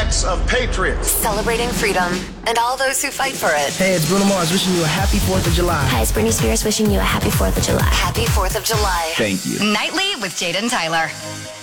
backs of patriots. Celebrating freedom and all those who fight for it. Hey, it's Bruno Mars wishing you a happy 4th of July. Hi, it's Britney Spears wishing you a happy 4th of July. Happy 4th of July. Thank you. Nightly with Jade and Tyler.